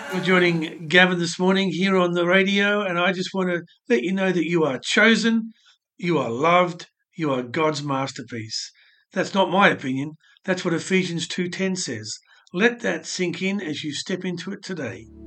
for joining Gavin this morning here on the radio. And I just want to let you know that you are chosen, you are loved, you are God's masterpiece. That's not my opinion. That's what Ephesians 2:10 says. Let that sink in as you step into it today.